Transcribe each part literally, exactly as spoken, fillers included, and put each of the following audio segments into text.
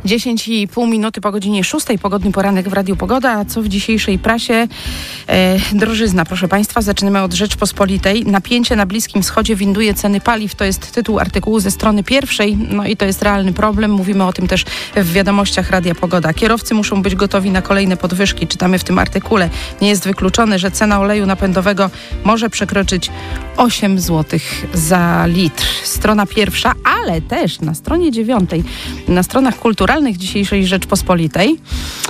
dziesięć i pół minuty po godzinie szóstej, pogodny poranek w Radiu Pogoda. A co w dzisiejszej prasie? E, drożyzna, proszę Państwa. Zaczynamy od Rzeczpospolitej. Napięcie na Bliskim Wschodzie winduje ceny paliw. To jest tytuł artykułu ze strony pierwszej. No i to jest realny problem. Mówimy o tym też w wiadomościach Radia Pogoda. Kierowcy muszą być gotowi na kolejne podwyżki. Czytamy w tym artykule. Nie jest wykluczone, że cena oleju napędowego może przekroczyć osiem złotych za litr. Strona pierwsza, ale też na stronie dziewiątej, na stronach kulturalnych dzisiejszej Rzeczpospolitej,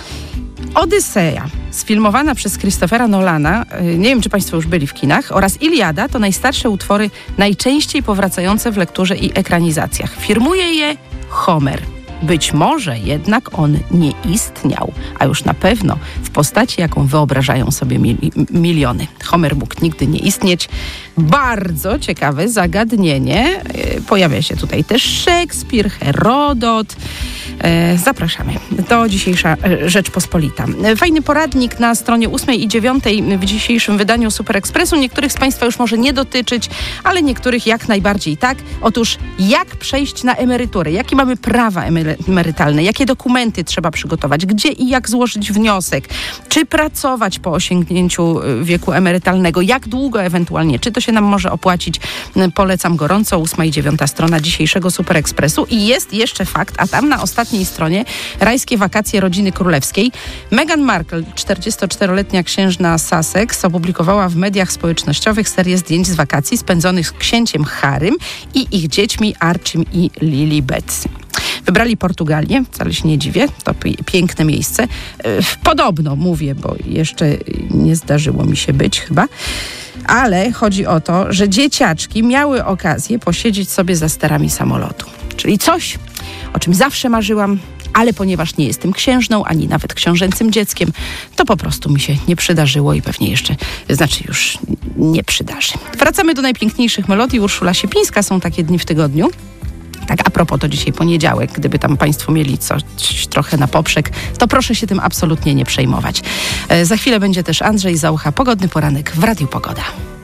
Odyseja, sfilmowana przez Christophera Nolana, nie wiem, czy Państwo już byli w kinach, oraz Iliada to najstarsze utwory najczęściej powracające w lekturze i ekranizacjach. Firmuje je Homer. Być może jednak on nie istniał, a już na pewno w postaci, jaką wyobrażają sobie mili- miliony. Homer mógł nigdy nie istnieć. Bardzo ciekawe zagadnienie. Pojawia się tutaj też Szekspir, Herodot. Zapraszamy. To dzisiejsza Rzeczpospolita. Fajny poradnik na stronie ósmej i dziewiątej w dzisiejszym wydaniu Super Expressu. Niektórych z Państwa już może nie dotyczyć, ale niektórych jak najbardziej tak. Otóż jak przejść na emeryturę? Jakie mamy prawa emerytalne? Jakie dokumenty trzeba przygotować? Gdzie i jak złożyć wniosek? Czy pracować po osiągnięciu wieku emerytalnego? Jak długo ewentualnie? Czy to się nam może opłacić? Polecam gorąco. Ósma i dziewiąta strona dzisiejszego Super Expressu. I jest jeszcze fakt, a tam na ostatniej stronie rajskie wakacje rodziny królewskiej. Meghan Markle, czterdziestoczteroletnia księżna Sussex, opublikowała w mediach społecznościowych serię zdjęć z wakacji spędzonych z księciem Harrym i ich dziećmi Archim i Lilibet. Wybrali Portugalię, wcale się nie dziwię, to p- piękne miejsce. Podobno mówię, bo jeszcze nie zdarzyło mi się być chyba, ale chodzi o to, że dzieciaczki miały okazję posiedzieć sobie za sterami samolotu. Czyli coś, o czym zawsze marzyłam, ale ponieważ nie jestem księżną, ani nawet książęcym dzieckiem, to po prostu mi się nie przydarzyło i pewnie jeszcze, znaczy już nie przydarzy. Wracamy do najpiękniejszych melodii. Urszula Siepińska, są takie dni w tygodniu. Tak, a propos, to dzisiaj poniedziałek, gdyby tam Państwo mieli coś trochę na poprzek, to proszę się tym absolutnie nie przejmować. E, za chwilę będzie też Andrzej Zaucha, pogodny poranek w Radiu Pogoda.